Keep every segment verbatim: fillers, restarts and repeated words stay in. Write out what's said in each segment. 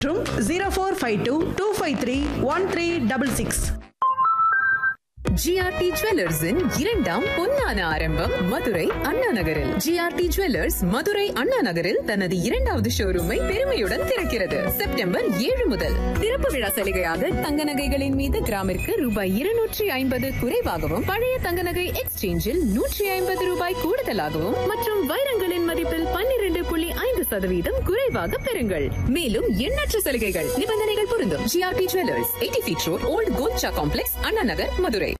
மற்றும் zero four five two two five three one three double six. GRT ஜுவல்லர்ஸின் இரண்டாம் பொன்னான ஆரம்பம் மதுரை அண்ணா நகரில். ஜிஆர்டி ஜுவல்லர்ஸ் மதுரை அண்ணா நகரில் தனது இரண்டாவது ஷோரூமை பெருமையுடன் திறக்கிறது. செப்டம்பர் ஏழு முதல் திறப்பு விழா சலுகையாக தங்க நகைகளின் மீது கிராமிற்கு ரூபாய் இருநூற்றி ஐம்பது குறைவாகவும், பழைய தங்க நகை எக்ஸ்சேஞ்சில் நூற்றி ஐம்பது ரூபாய் கூடுதலாகவும் மற்றும் வைரங்களின் மதிப்பில் பன்னிரண்டு புள்ளி ஐந்து சதவீதம் குறைவாக பெறுங்கள். மேலும் எண்ணற்ற சலுகைகள், நிபந்தனைகள் பொருந்தும். GRT jewellers, eighty feet road, volt Golcha complex, Anna Nagar, Madurai.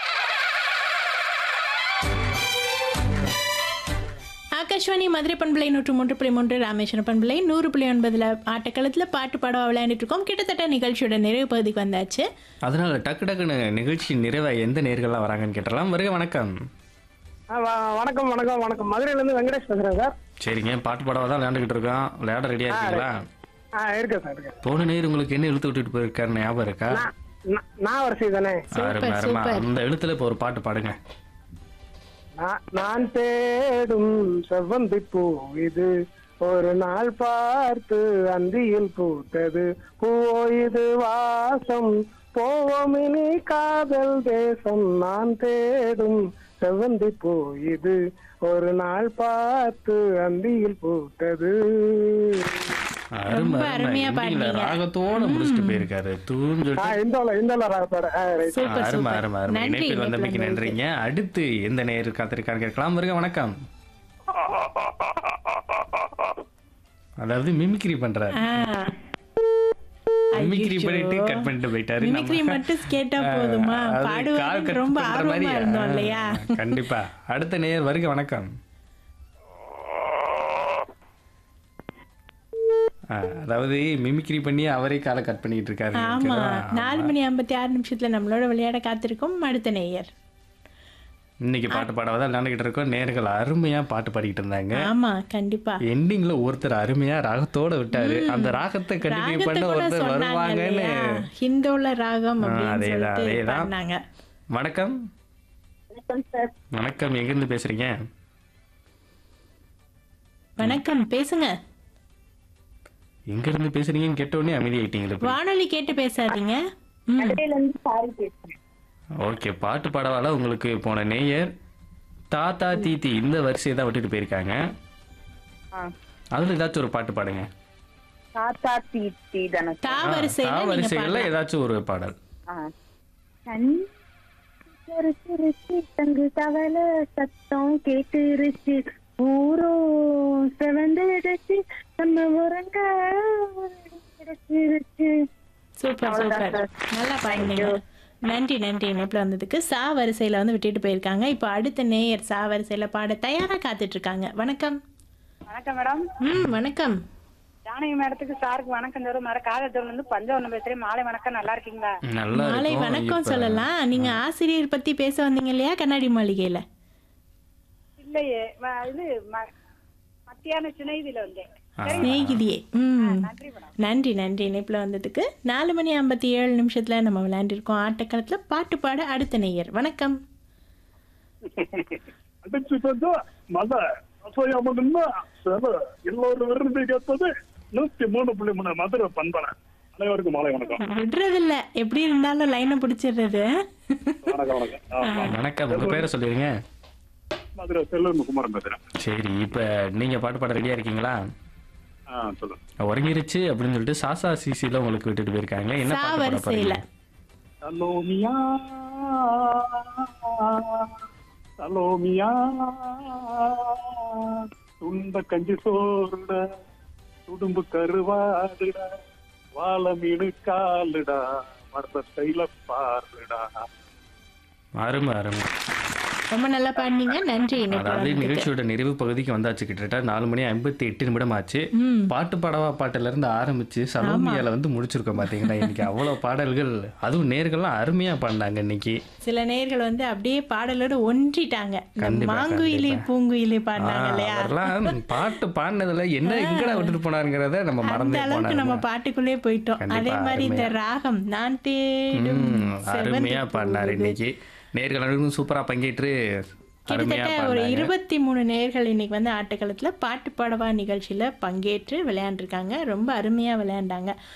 Akashvani Madurai பண்பலை நூற்று மூன்று புள்ளி மூன்று, ராமேஸ்வரம் பண்பலை நூறு புள்ளி ஒன்பதுல ஆட்டக்களத்தில் பாட்டு பாடவா விளையாண்டுட்டு இருக்கோம். கிட்டத்தட்ட நிகழ்ச்சியோட நிறைவு பகுதிக்கு வந்தாச்சு. அதனால டக்கு டக்குன்னு நிகழ்ச்சி நிறைவா எந்த நேர்கள்லாம் வராங்கன்னு கேட்டலாம். வருக வணக்கம். வணக்கம் வணக்கம் வணக்கம் மதுரையில இருந்து வெங்கடேஷ் பேசுறேன் சார். சரிங்க, பாட்டு பாடவா தான் விளையாண்டுக்கிட்டு இருக்கோம். விளையாட ரெடியா இருக்கீங்களா? இருக்கேன் சார் இருக்கேன். போன நேரம் உங்களுக்கு என்ன எழுத்து விட்டுட்டு போயிருக்காரு ஞாபகம் இருக்கா? நான் வரிசை தானே. அருமை அருமை. அந்த எழுத்துல இப்போ ஒரு பாட்டு பாடுங்க. நான் தேடும் செவ்வந்தி பூ இது, ஒரு நாள் பார்த்து அந்தியில் பூத்தது, பூவோ இது வாசம், போவோமினி காதல் தேசம். நான் தேடும் செவ்வந்தி பூ இது, ஒரு நாள் பார்த்து அந்தியில் பூத்தது. ரொம்ப அருமையா பாடுனீங்க. ராகத்தோட முடிச்சிட்டு போயிருக்காரு. இணைப்பில் வந்தமைக்கு நன்றிங்க. அடுத்து எந்த நேரு காத்திருக்காரு கேட்கலாம். வருக வணக்கம். அதாவது மிமிக்ரி பண்றாரு. மிமிக்ரி பண்ணிட்டு கட் பண்ணிட்டு போயிட்டாரு. மிமிக்ரி மட்டும் கேட்டா போதுமா? பாடுவது ரொம்ப ஆர்வமா இருந்தோம் இல்லையா? கண்டிப்பா. அடுத்த நேர் வருக வணக்கம். அதாவது மிமிக்ரி பண்ணி அவரே காலை கட் பண்ணிட்டு இருக்காரு. ஆமா, நாலு மணி ஐம்பத்தி ஆறு நிமிஷத்துல நம்மளோட விளையாட காத்திருக்கும் அடுத்த நேயர். இன்னைக்கு பாட்டு பாடாதான் விளையாண்டுகிட்டு இருக்கோம். நேர்கள் அருமையா பாட்டு பாடிக்கிட்டு இருந்தாங்க. ஆமா, கண்டிப்பா. எண்டிங்ல ஒருத்தர் அருமையா ராகத்தோட விட்டாரு. அந்த ராகத்தை கண்டினியூ பண்ண ஒருத்தர் வருவாங்கன்னு ஹிந்தோல ராகம் அப்படின்னு சொல்லிட்டு அதேதான். பாடினாங்க. வணக்கம். வணக்கம், எங்க இருந்து பேசுறீங்க? வணக்கம், பேசுங்க. எங்க இருந்து பேசுறீங்கன்னு கேட்ட உடனே அமைதி ஆயிட்டீங்களா? வானொலி கேட்டு பேசாதீங்க. ஓகே, பாட்டு பாடவால உங்களுக்கு போன நேயர் தாத்தா தீத்தி இந்த வரிசையை தான் விட்டுட்டு போயிருக்காங்க. அதுல ஏதாச்சும் ஒரு பாட்டு பாடுங்க. தாத்தா தீத்தி தான தா வரிசையில ஏதாச்சும் ஒரு பாடல். தங்கு தவள சத்தம் கேட்டுருச்சு, ஊரோ செவந்துடுச்சு, நம்ம உறங்க கிடைச்சிருச்சு. சூப்பர் சூப்பர், நல்லா பாடுங்க. நன்றி நன்றி. இணைப்புல வந்ததுக்கு. சா வரிசையில வந்து விட்டுட்டு போயிருக்காங்க. இப்போ அடுத்த நேயர் சா வரிசையில பாட தயாரா காத்துட்டு இருக்காங்க. வணக்கம். வணக்கம் மேடம். ம் வணக்கம். ஜானகி மேடத்துக்கு சாருக்கு வணக்கம் தரும். மர காதத்தூர்ல இருந்து பஞ்சவனம் பேசுறேன். மாலை வணக்கம். நல்லா இருக்கீங்களா? மாலை வணக்கம் சொல்லலாம். நீங்க ஆசிரியர் பத்தி பேச வந்தீங்க இல்லையா கண்ணாடி மாளிகையில? இல்லையே, இது மத்தியான சினைதில வந்தேன். ஸ்நேகிதியே. ம் நன்றி நன்றி. இணைப்புல வந்ததுக்கு. நாலு மணி ஐம்பத்தி ஏழு நிமிஷத்துல நம்ம விளையாண்டிருக்கோம் ஆட்டக்காலத்துல. பாட்டு பாட அடுத்த நேயர். வணக்கம். விடுறதில்ல, எப்படி இருந்தாலும் லைனை பிடிச்சிடுறது. வணக்கம், உங்க பேரை சொல்லிருங்க. சரி, இப்ப நீங்க பாட்டு பாட ரெடியா இருக்கீங்களா? உறங்கிருச்சு அப்படின்னு சொல்லிட்டு சாசா சிசில உங்களுக்கு விட்டுட்டு போயிருக்காங்க. என்ன பாட்டு பாட போறீங்க? சலோமியா சலோமியா துண்ட கஞ்சி சோறுட, துடும்பு கருவாடுடா, வாழ மீனு காலுடா, மரத்த ஸ்டைல பாருடா. அருமை அருமை. ரொம்ப நல்லா பாடுனீங்க. நன்றி. அதாவது நிகழ்ச்சியோட நிறைவு பகுதிக்கு வந்தாச்சு. கிட்டத்தட்ட நாலு மணி ஐம்பத்தி எட்டு நிமிடம் ஆச்சு. பாட்டு பாடவா பாட்டுல இருந்து ஆரம்பிச்சு சலோமியால வந்து முடிச்சிருக்கோம். பாத்தீங்களா, இன்னைக்கு அவ்வளவு பாடல்கள், அதுவும் நேர்கள்லாம் அருமையா பாடினாங்க. இன்னைக்கு சில நேர்கள் வந்து அப்படியே பாடலோட ஒன்றிட்டாங்க. மாங்குயிலே பூங்குயிலே பாடினாங்க இல்லையா? பாட்டு பாடினதுல என்ன எங்கடா விட்டுட்டு போனாருங்கிறத நம்ம மறந்து அளவுக்கு நம்ம பாட்டுக்குள்ளே போயிட்டோம். அதே மாதிரி இந்த ராகம் நான் தேடும் அருமையா பாடினாரு. இன்னைக்கு நேர்கள் சூப்பரா பங்கேற்று அருமையா கிட்டத்தட்ட ஒரு பாடினாங்க. இருபத்தி மூணு நேயர்கள் இன்னைக்கு வந்து ஆட்டக்களத்துல பாட்டு பாடவா நிகழ்ச்சியில பங்கேற்று விளையாண்டுருக்காங்க. ரொம்ப அருமையா விளையாண்டாங்க.